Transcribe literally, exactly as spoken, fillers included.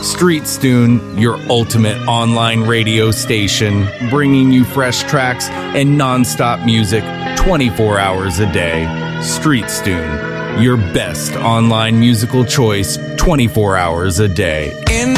StreetStune, your ultimate online radio station, bringing you fresh tracks and non-stop music twenty-four hours a day. StreetStune, your best online musical choice twenty-four hours a day. In